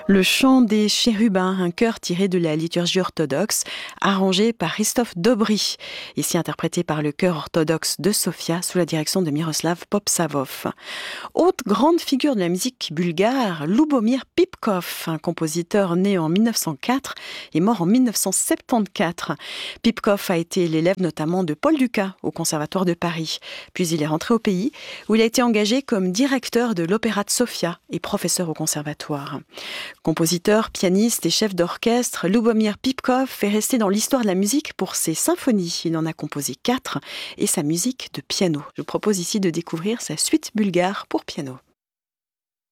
Le chant des chérubins, un chœur tiré de la liturgie orthodoxe, arrangé par Christophe Dobry, ici interprété par le chœur orthodoxe de Sofia sous la direction de Miroslav Popsavov. Autre grande figure de la musique bulgare, Lubomir Pipkov, un compositeur né en 1904 et mort en 1974. Pipkov a été l'élève notamment de Paul Dukas au Conservatoire de Paris. Puis il est rentré au pays où il a été engagé comme directeur de l'Opéra de Sofia et professeur au conservatoire. Compositeur, pianiste et chef d'orchestre, Lubomir Pipkov est resté dans l'histoire de la musique pour ses symphonies. Il en a composé 4 et sa musique de piano. Je vous propose ici de découvrir sa suite bulgare pour piano.